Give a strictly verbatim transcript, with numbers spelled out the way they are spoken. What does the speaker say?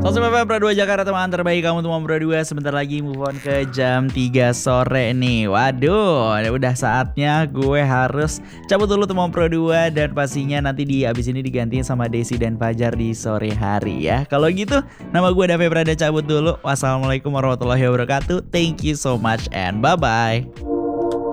Langsung F M Pro dua Jakarta, teman terbaik kamu teman Pro dua. Sebentar lagi move on ke jam tiga sore nih. Waduh, udah saatnya gue harus cabut dulu teman Pro dua. Dan pastinya nanti di abis ini digantiin sama Desi dan Fajar di sore hari ya. Kalau gitu, nama gue Davi Prada cabut dulu. Wassalamualaikum warahmatullahi wabarakatuh. Thank you so much and bye-bye.